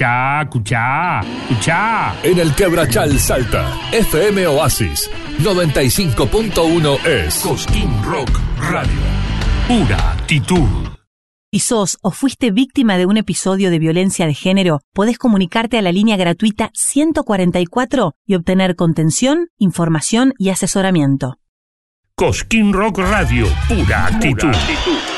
Escuchá. En el Quebrachal Salta, FM Oasis 95.1 es Cosquín Rock Radio. Pura actitud. Si sos o fuiste víctima de un episodio de violencia de género, podés comunicarte a la línea gratuita 144 y obtener contención, información y asesoramiento. Cosquín Rock Radio. Pura actitud.